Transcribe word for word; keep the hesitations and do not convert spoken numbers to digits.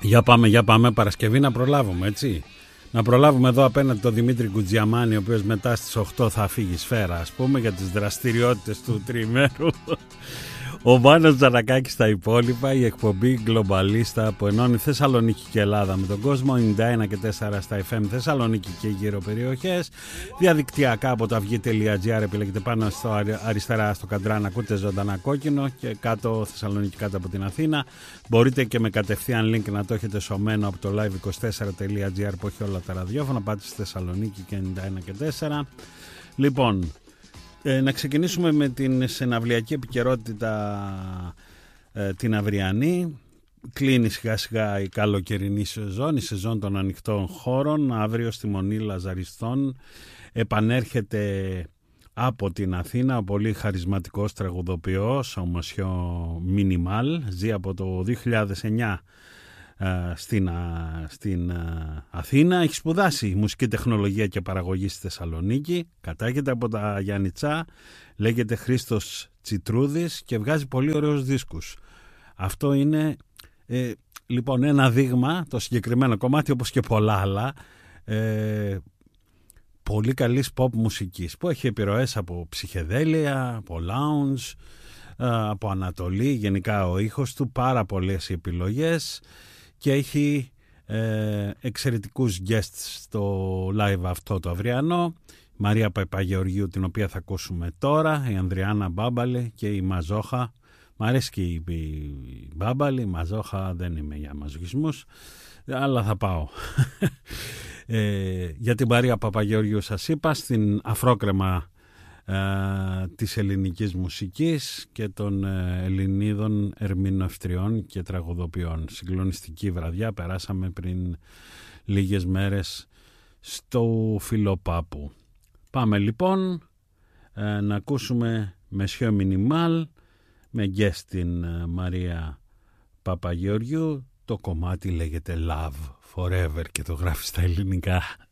Για πάμε, για πάμε, Παρασκευή να προλάβουμε, έτσι. Να προλάβουμε εδώ απέναντι τον Δημήτρη Κουτζιαμάνη, ο οποίος μετά στις οκτώ θα φύγει σφαίρα, ας πούμε, για τις δραστηριότητες του τριημέρου. Ο Μάνος Τζανακάκης στα υπόλοιπα, η εκπομπή Γκλομπαλίστα που ενώνει Θεσσαλονίκη και Ελλάδα με τον κόσμο, ενενήντα ένα και τέσσερα στα εφ εμ Θεσσαλονίκη και γύρω περιοχές. Διαδικτυακά από το αυγή τελεία τζι άρ επιλέγετε πάνω στο αριστερά στο καντράν, ακούτε ζωντανά κόκκινο και κάτω Θεσσαλονίκη κάτω από την Αθήνα. Μπορείτε και με κατευθείαν link να το έχετε σωμένο από το live είκοσι τέσσερα τελεία τζι άρ που έχει όλα τα ραδιόφωνα. Πάτε στη Θεσσαλονίκη και ενενήντα ένα και τέσσερα. Λοιπόν, Ε, να ξεκινήσουμε με την συναυλιακή επικαιρότητα ε, την αυριανή. Κλείνει σιγά σιγά η καλοκαιρινή σεζόν, η σεζόν των ανοιχτών χώρων. Αύριο στη Μονή Λαζαριστών επανέρχεται από την Αθήνα ο πολύ χαρισματικός τραγουδοποιός, ο Μοσιό Μινιμάλ. Ζει από το δύο χιλιάδες εννιά στην, στην Αθήνα. Έχει σπουδάσει μουσική τεχνολογία και παραγωγή στη Θεσσαλονίκη. Κατάγεται από τα Γιάννητσά. Λέγεται Χρήστος Τσιτρούδης και βγάζει πολύ ωραίους δίσκους. Αυτό είναι ε, λοιπόν ένα δείγμα, το συγκεκριμένο κομμάτι, όπως και πολλά άλλα, ε, πολύ καλής pop μουσικής που έχει επιρροές από ψυχεδέλεια, από lounge, από Ανατολή. Γενικά ο ήχος του, πάρα πολλές επιλογές. Και έχει ε, εξαιρετικούς guests στο live αυτό το αυριανό. Μαρία Παπαγεωργίου, την οποία θα ακούσουμε τώρα, η Ανδριάννα Μπάμπαλη και η Μαζόχα. Μ' αρέσει και η, η Μπάμπαλη, η Μαζόχα δεν είμαι για μαζοχισμούς, αλλά θα πάω. ε, για την Μαρία Παπαγεωργίου σας είπα, στην αφρόκρεμα Uh, της ελληνικής μουσικής και των uh, Ελληνίδων ερμηνευτριών και τραγουδοποιών. Συγκλονιστική βραδιά περάσαμε πριν λίγες μέρες στο Φιλοπάπου. Πάμε λοιπόν uh, να ακούσουμε Μεσιό Μινιμάλ με guest την uh, Μαρία Παπαγεωργίου. Το κομμάτι λέγεται Love Forever και το γράφει στα ελληνικά.